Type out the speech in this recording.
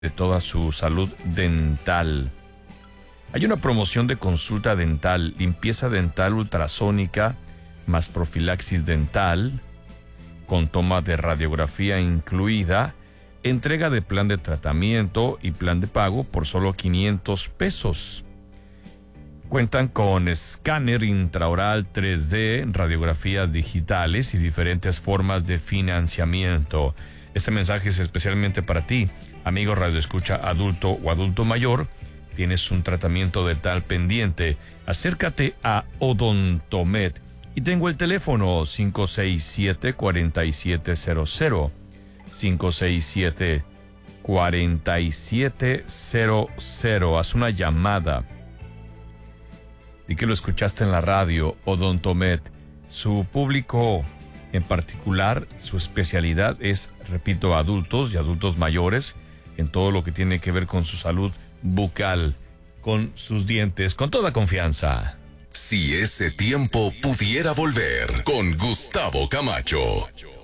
de toda su salud dental. Hay una promoción de consulta dental, limpieza dental ultrasónica, más profilaxis dental, con toma de radiografía incluida, entrega de plan de tratamiento y plan de pago por solo 500 pesos. Cuentan con escáner intraoral 3D, radiografías digitales y diferentes formas de financiamiento. Este mensaje es especialmente para ti, amigo radioescucha adulto o adulto mayor. Tienes un tratamiento dental pendiente. Acércate a Odontomed y tengo el teléfono 567-4700. 567-4700. Haz una llamada. Y que lo escuchaste en la radio. Odontomed. Su público en particular, su especialidad es, repito, adultos y adultos mayores en todo lo que tiene que ver con su salud bucal, con sus dientes, con toda confianza. Si ese tiempo pudiera volver, con Gustavo Camacho.